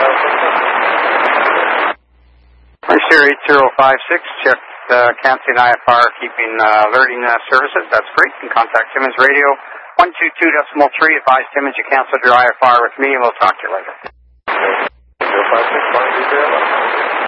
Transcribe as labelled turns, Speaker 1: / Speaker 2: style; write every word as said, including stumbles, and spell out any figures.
Speaker 1: Register eight zero five six, check uh, canceling I F R, keeping uh, alerting uh, services. That's great. You can contact Simmons Radio one two two decimal three. Advise Simmons you canceled your I F R with me, and we'll talk to you later.
Speaker 2: zero five six, one two zero.